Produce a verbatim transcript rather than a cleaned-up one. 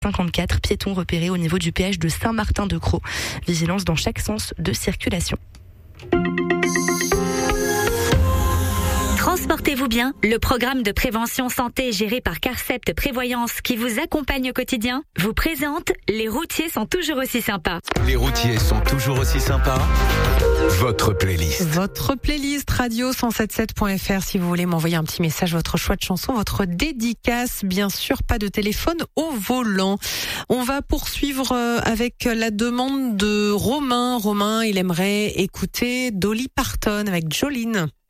cinquante-quatre piétons repérés au niveau du péage de Saint-Martin-de-Crau. Vigilance dans chaque sens de circulation. Transportez-vous bien, le programme de prévention santé géré par Carcept Prévoyance qui vous accompagne au quotidien vous présente Les routiers sont toujours aussi sympas. Les routiers sont toujours aussi sympas. Votre playlist. Votre playlist radio cent soixante-dix-sept point f r si vous voulez m'envoyer un petit message, votre choix de chanson, votre dédicace, bien sûr, pas de téléphone au volant. On va poursuivre avec la demande de Romain. Romain, il aimerait écouter Dolly Parton avec Jolene.